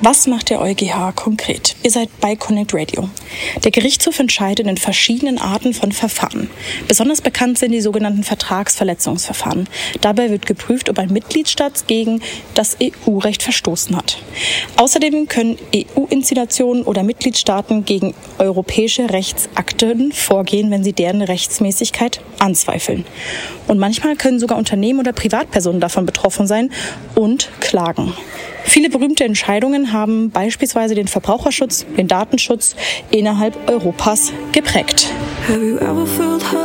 Was macht der EuGH konkret? Ihr seid bei Connect Radio. Der Gerichtshof entscheidet in verschiedenen Arten von Verfahren. Besonders bekannt sind die sogenannten Vertragsverletzungsverfahren. Dabei wird geprüft, ob ein Mitgliedstaat gegen das EU-Recht verstoßen hat. Außerdem können EU-Institutionen oder Mitgliedstaaten gegen europäische Rechtsakte vorgehen, wenn sie deren Rechtsmäßigkeit anzweifeln. Und manchmal können sogar Unternehmen oder Privatpersonen davon betroffen sein und klagen. Viele berühmte Entscheidungen haben beispielsweise den Verbraucherschutz, den Datenschutz innerhalb Europas geprägt. Have you ever felt